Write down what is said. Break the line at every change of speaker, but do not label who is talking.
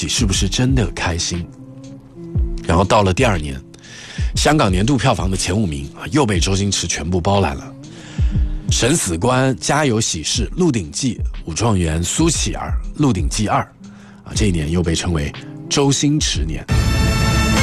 是不是真的开心。然后到了第2年，香港年度票房的前5名又被周星驰全部包揽了。审死官、家有喜事、鹿鼎记、武状元、苏乞儿、鹿鼎记2这一年又被称为周星驰年。